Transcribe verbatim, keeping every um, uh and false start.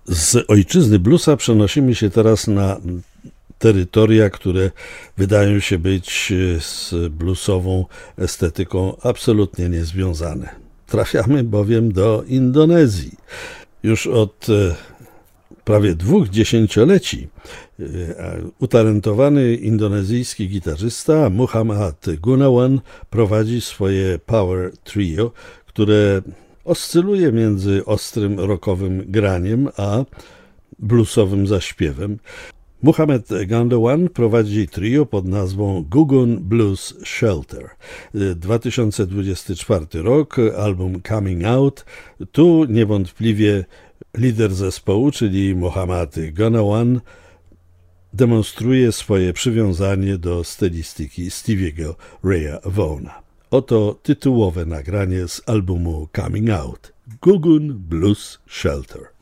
Z ojczyzny bluesa przenosimy się teraz na terytoria, które wydają się być z bluesową estetyką absolutnie niezwiązane. Trafiamy bowiem do Indonezji. Już od prawie dwóch dziesięcioleci utalentowany indonezyjski gitarzysta Muhammad Gunawan prowadzi swoje Power Trio, które oscyluje między ostrym rockowym graniem a bluesowym zaśpiewem. Muhammad Gunawan prowadzi trio pod nazwą Guggen Blues Shelter. dwa tysiące dwudziesty czwarty rok, album Coming Out. Tu niewątpliwie lider zespołu, czyli Muhammad Gunawan, demonstruje swoje przywiązanie do stylistyki Stevie'ego Raya Vaughna. Oto tytułowe nagranie z albumu Coming Out. Guggen Blues Shelter.